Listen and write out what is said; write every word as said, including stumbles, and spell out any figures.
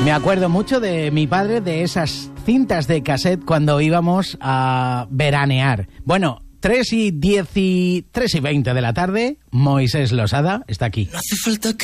Me acuerdo mucho de mi padre, de esas cintas de cassette cuando íbamos a veranear. Bueno, tres y diez y tres y veinte de la tarde, Moisés Losada está aquí. No hace falta que